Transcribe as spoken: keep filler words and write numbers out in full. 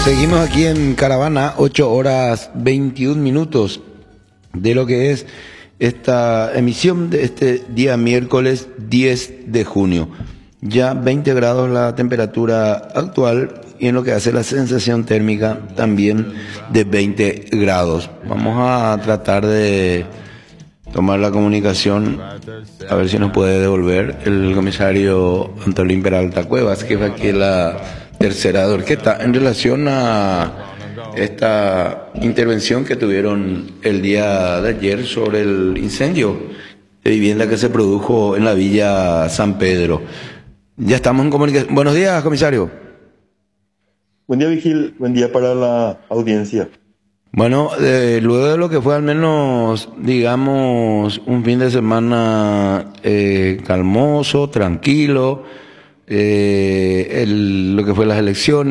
Seguimos aquí en Caravana, ocho horas veintiún minutos de lo que es esta emisión de este día miércoles diez de junio. Ya veinte grados la temperatura actual y en lo que hace la sensación térmica también de veinte grados. Vamos a tratar de tomar la comunicación, a ver si nos puede devolver el comisario Antolín Peralta Cuevas, que fue aquí la tercera orquesta, en relación a esta intervención que tuvieron el día de ayer sobre el incendio de vivienda que se produjo en la Villa San Pedro. Ya estamos en comunicación. Buenos días, comisario. Buen día, Vigil. Buen día para la audiencia. Bueno, eh, luego de lo que fue al menos, digamos, un fin de semana eh, calmoso, tranquilo, eh, el, lo que fue las elecciones.